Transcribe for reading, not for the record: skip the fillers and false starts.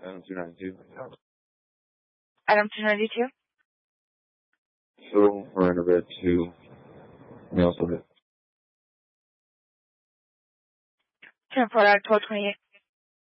Item 292. Item 292. So, Miranda Red 2, mail subject. 10 for 1228.